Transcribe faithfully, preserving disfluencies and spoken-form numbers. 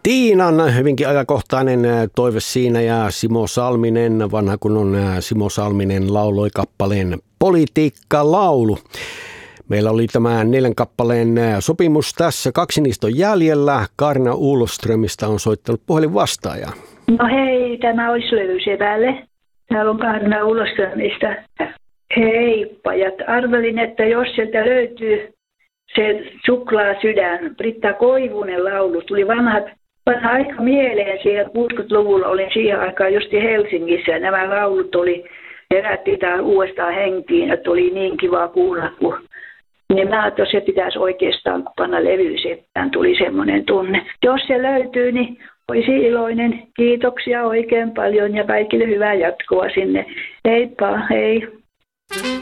Tiinan hyvinkin ajankohtainen toive siinä ja Simo Salminen, vanha kunnon Simo Salminen lauloi kappaleen Politiikka-laulu. Meillä oli tämä neljän kappaleen sopimus tässä. Kaksi niistä on jäljellä. Kaarina Uloströmistä on soittanut puhelin vastaaja. No hei, tämä olisi Löysevälle. Täällä on Kaarina Uloströmistä. Heippa. Ja arvelin, että jos sieltä löytyy se Suklaa sydän, Britta Koivunen laulu, tuli vanhat, vanha aika mieleen siihen kuusikymmentäluvulla, olin siihen aikaan justi Helsingissä ja nämä laulut oli, herätti taas uudestaan henkiin, että oli niin kiva kuulla, kun niin mä ajattelin, että se pitäisi oikeastaan panna levyseppään, tuli semmoinen tunne. Jos se löytyy, niin olisi iloinen. Kiitoksia oikein paljon ja kaikille hyvää jatkoa sinne. Heippa, hei.